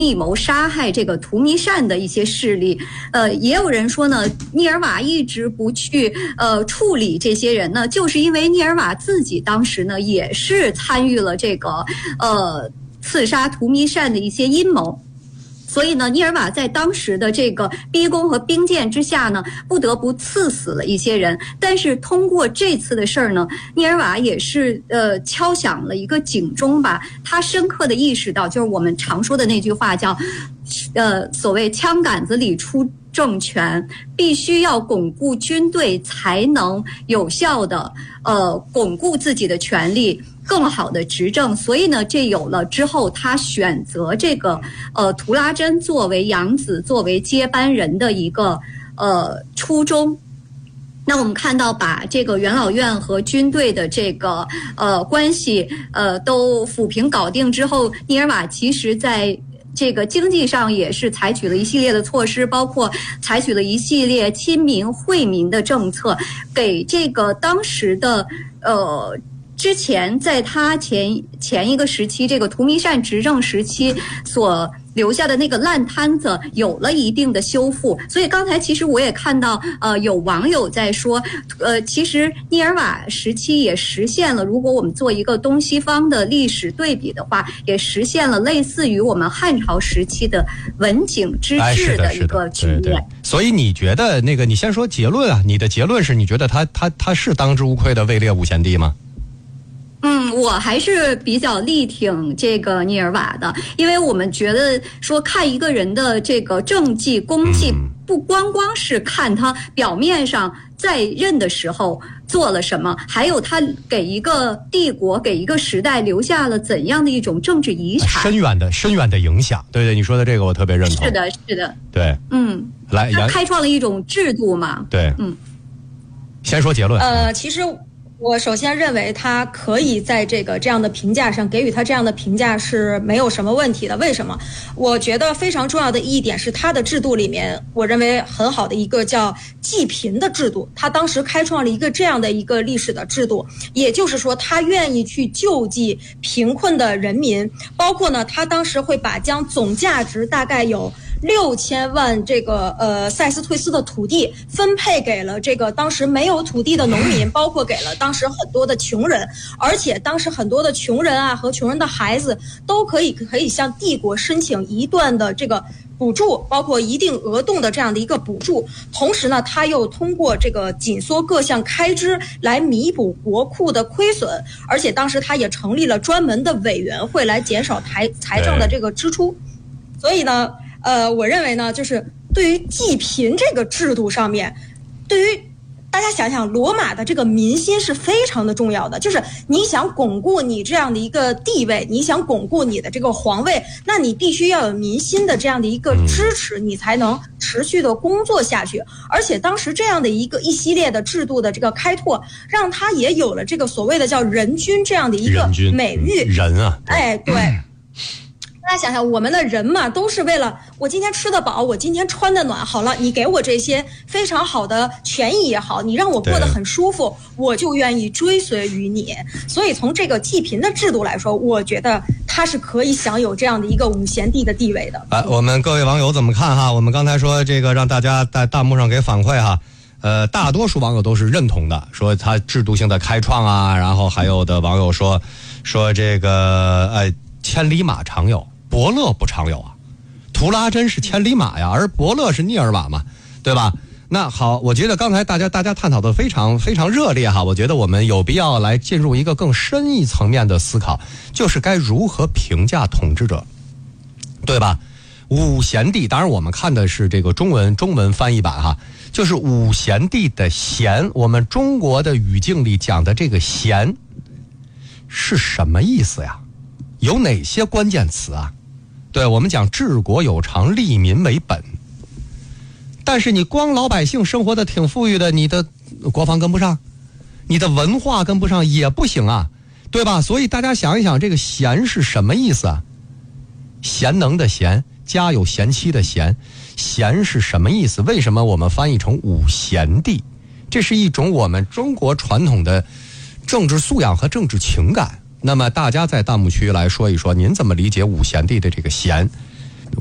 密谋杀害这个图弥善的一些势力。也有人说呢，聂尔瓦一直不去处理这些人呢，就是因为聂尔瓦自己当时呢也是参与了这个刺杀图弥善的一些阴谋。所以呢，聂尔瓦在当时的这个逼宫和兵谏之下呢，不得不赐死了一些人。但是通过这次的事儿呢，聂尔瓦也是敲响了一个警钟吧。他深刻的意识到，就是我们常说的那句话叫，所谓枪杆子里出政权，必须要巩固军队，才能有效的巩固自己的权利，更好的执政。所以呢，这有了之后他选择这个图拉真作为养子，作为接班人的一个初衷。那我们看到把这个元老院和军队的这个关系都抚平搞定之后，聂尔瓦其实在这个经济上也是采取了一系列的措施，包括采取了一系列亲民惠民的政策，给这个当时的之前在他前一个时期，这个图弥善执政时期所留下的那个烂摊子有了一定的修复。所以刚才其实我也看到有网友在说，其实聂尔瓦时期也实现了，如果我们做一个东西方的历史对比的话，也实现了类似于我们汉朝时期的文景之治的一个局面。 所以你觉得那个，你先说结论啊，你的结论是你觉得他是当之无愧的位列五贤帝吗？ 我还是比较力挺这个聂尔瓦的，因为我们觉得说看一个人的这个政绩功绩，不光是看他表面上在任的时候做了什么，还有他给一个帝国、给一个时代留下了怎样的一种政治遗产， 深远的影响。对，你说的这个我特别认同。 是的， 对，来， 他开创了一种制度嘛。 对，先说结论。 其实我首先认为他可以在这样的评价上给予他这样的评价是没有什么问题的。为什么？我觉得非常重要的一点是他的制度里面，我认为很好的一个叫济贫的制度。他当时开创了一个这样的一个历史的制度，也就是说他愿意去救济贫困的人民，包括呢，他当时会把将总价值大概有6000万这个塞斯退斯的土地分配给了这个当时没有土地的农民，包括给了当时很多的穷人，而且当时很多的穷人啊和穷人的孩子都可以向帝国申请一段的这个补助，包括一定额度的这样的一个补助。同时呢，他又通过这个紧缩各项开支来弥补国库的亏损，而且当时他也成立了专门的委员会来减少财政的这个支出。所以呢，我认为呢，就是对于济贫这个制度上面，对于大家想想，罗马的这个民心是非常的重要的。就是你想巩固你这样的一个地位，你想巩固你的这个皇位，那你必须要有民心的这样的一个支持，你才能持续的工作下去。而且当时这样的一系列的制度的这个开拓，让他也有了这个所谓的叫人君这样的一个美誉。 人啊， 对。大家想想，我们的人嘛，都是为了我今天吃得饱，我今天穿得暖，好了，你给我这些非常好的权益也好，你让我过得很舒服，我就愿意追随于你。所以从这个济贫的制度来说，我觉得他是可以享有这样的一个五贤帝的地位的。 我们各位网友怎么看哈？我们刚才说这个，让大家在弹幕上给反馈哈。大多数网友都是认同的，说他制度性的开创啊，然后还有的网友说这个千里马常有，伯乐不常有啊。图拉真是千里马呀，而伯乐是聂尔瓦嘛，对吧？那好，我觉得刚才大家探讨的非常非常热烈哈，我觉得我们有必要来进入一个更深一层面的思考，就是该如何评价统治者，对吧？五贤帝，当然我们看的是这个中文翻译版哈，就是五贤帝的贤，我们中国的语境里讲的这个贤是什么意思呀？有哪些关键词啊？对，我们讲治国有常，利民为本。但是你光老百姓生活的挺富裕的，你的国防跟不上，你的文化跟不上也不行啊，对吧？所以大家想一想，这个贤是什么意思啊？贤能的贤，家有贤妻的贤，贤是什么意思？为什么我们翻译成五贤帝？这是一种我们中国传统的政治素养和政治情感。那么大家在弹幕区来说一说，您怎么理解五贤帝的这个贤？